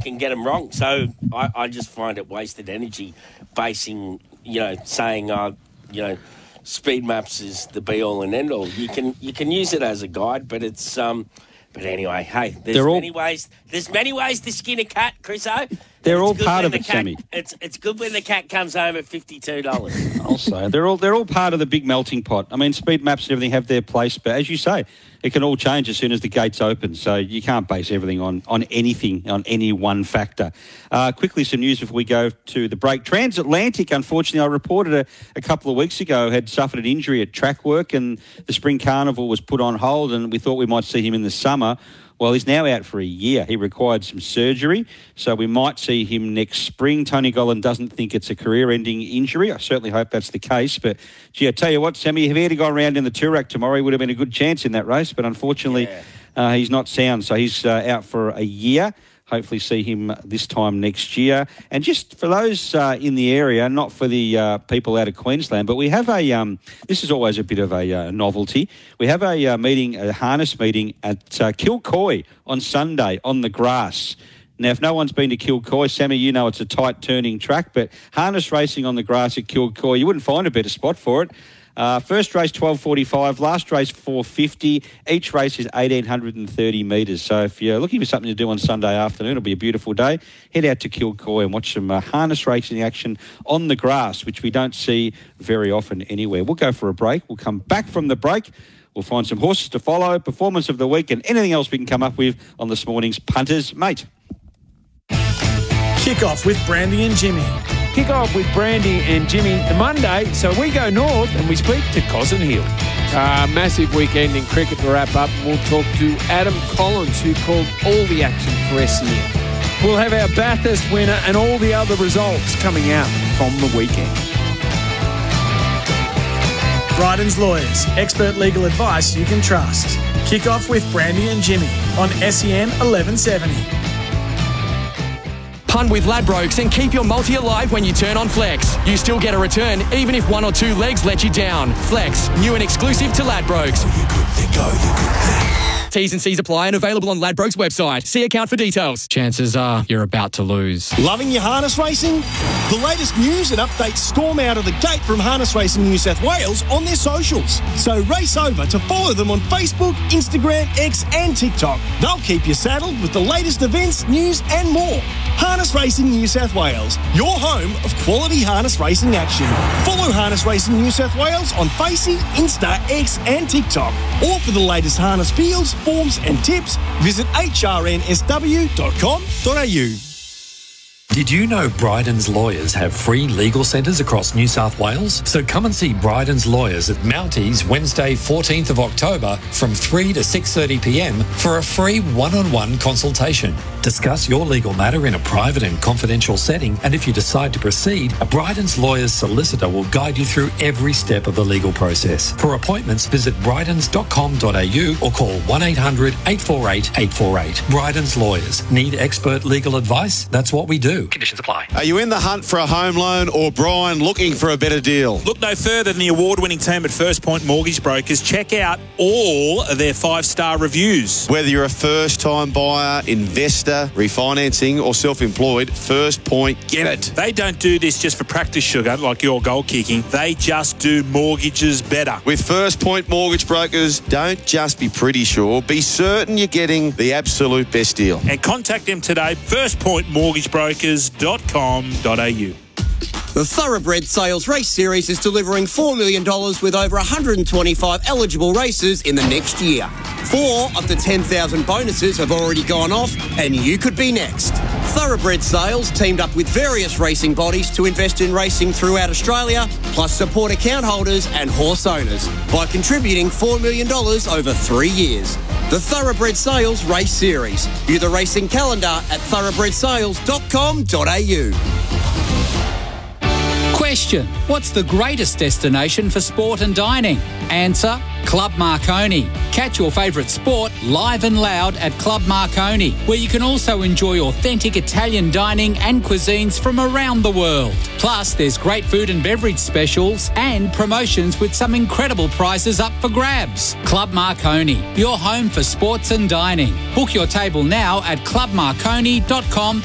can get them wrong. So I just find it wasted energy basing, saying, speed maps is the be all and end all. You can use it as a guide, but it's But anyway, hey, there's many ways to skin a cat, Chriso. They're all part of it, Sammy. It's good when the cat comes home at $52. Also, they're all part of the big melting pot. I mean, speed maps and everything have their place, but as you say, it can all change as soon as the gates open. So you can't base everything on anything, on any one factor. Quickly, some news before we go to the break. Transatlantic, unfortunately, I reported a couple of weeks ago, had suffered an injury at track work, and the Spring Carnival was put on hold, and we thought we might see him in the summer. Well, he's now out for a year. He required some surgery, so we might see him next spring. Tony Gollan doesn't think it's a career-ending injury. I certainly hope that's the case. But, gee, I tell you what, Sammy, if he had gone around in the Toorak tomorrow, he would have been a good chance in that race. But unfortunately, he's not sound, so he's out for a year. Hopefully see him this time next year. And just for those in the area, not for the people out of Queensland, but we have this is always a bit of a novelty. We have a harness meeting at Kilcoy on Sunday on the grass. Now, if no one's been to Kilcoy, Sammy, you know it's a tight turning track, but harness racing on the grass at Kilcoy, you wouldn't find a better spot for it. First race, 12:45. Last race, 4:50. Each race is 1,830 metres. So if you're looking for something to do on Sunday afternoon, it'll be a beautiful day. Head out to Kilcoy and watch some harness racing action on the grass, which we don't see very often anywhere. We'll go for a break. We'll come back from the break. We'll find some horses to follow, performance of the week, and anything else we can come up with on this morning's Punters Mate. Kick off with Brandy and Jimmy. Kick off with Brandy and Jimmy Monday, so we go north and we speak to Cosson Hill. Massive weekend in cricket to wrap up. We'll talk to Adam Collins, who called all the action for SEN. We'll have our Bathurst winner and all the other results coming out from the weekend. Bryden's Lawyers, expert legal advice you can trust. Kick off with Brandy and Jimmy on SEN 1170. Punt with Ladbrokes and keep your multi alive when you turn on Flex. You still get a return even if one or two legs let you down. Flex, new and exclusive to Ladbrokes. T's and C's apply and available on Ladbrokes website. See account for details. Chances are you're about to lose. Loving your harness racing? The latest news and updates storm out of the gate from Harness Racing New South Wales on their socials. So race over to follow them on Facebook, Instagram, X and TikTok. They'll keep you saddled with the latest events, news and more. Harness Racing New South Wales, your home of quality harness racing action. Follow Harness Racing New South Wales on Facey, Insta, X and TikTok. Or for the latest harness fields, forms and tips, visit hrnsw.com.au. Did you know Bryden's Lawyers have free legal centres across New South Wales? So come and see Bryden's Lawyers at Mounties Wednesday 14th of October from 3 to 6:30pm for a free one-on-one consultation. Discuss your legal matter in a private and confidential setting, and if you decide to proceed, a Bryden's Lawyers solicitor will guide you through every step of the legal process. For appointments, visit brydens.com.au or call 1800 848 848. Bryden's Lawyers. Need expert legal advice? That's what we do. Conditions apply. Are you in the hunt for a home loan or, Brian, looking for a better deal? Look no further than the award-winning team at First Point Mortgage Brokers. Check out all of their 5-star reviews. Whether you're a first-time buyer, investor, refinancing or self-employed, First Point get it. They don't do this just for practice, sugar, like your goal kicking. They just do mortgages better. With First Point Mortgage Brokers, don't just be pretty sure, be certain you're getting the absolute best deal. And contact them today, firstpointmortgagebrokers.com.au. The Thoroughbred Sales Race Series is delivering $4 million with over 125 eligible races in the next year. 4 of the 10,000 bonuses have already gone off, and you could be next. Thoroughbred Sales teamed up with various racing bodies to invest in racing throughout Australia, plus support account holders and horse owners by contributing $4 million over 3 years. The Thoroughbred Sales Race Series. View the racing calendar at thoroughbredsales.com.au. Question: what's the greatest destination for sport and dining? Answer: Club Marconi. Catch your favourite sport live and loud at Club Marconi, where you can also enjoy authentic Italian dining and cuisines from around the world. Plus, there's great food and beverage specials and promotions with some incredible prizes up for grabs. Club Marconi, your home for sports and dining. Book your table now at clubmarconi.com.au.